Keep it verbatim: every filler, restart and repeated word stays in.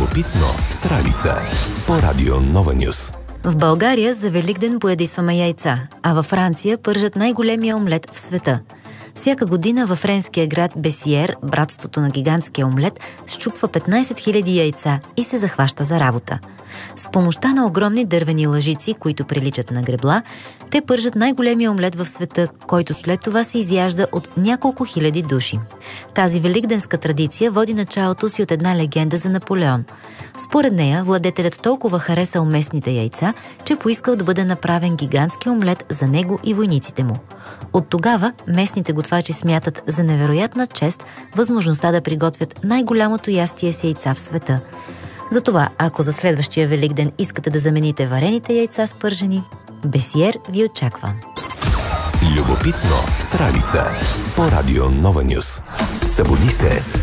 Любопитно с Ралица по Радио Нова Нюс. В България за Великден поядисваме яйца, а във Франция пържат най-големия омлет в света. Всяка година във френския град Бесиер, братството на гигантския омлет, счупва петнайсет хиляди яйца и се захваща за работа. С помощта на огромни дървени лъжици, които приличат на гребла, те пържат най-големия омлет в света, който след това се изяжда от няколко хиляди души. Тази великденска традиция води началото си от една легенда за Наполеон. Според нея, владетелят толкова харесал местните яйца, че поискал да бъде направен гигантски омлет за него и войниците му. От тогава местните готвачи смятат за невероятна чест възможността да приготвят най-голямото ястие с яйца в света. Затова, ако за следващия Великден искате да замените варените яйца с пържени, Бесиер ви очаква. Любопитно с Ралица по Радио Нова Нюс. Събуди се!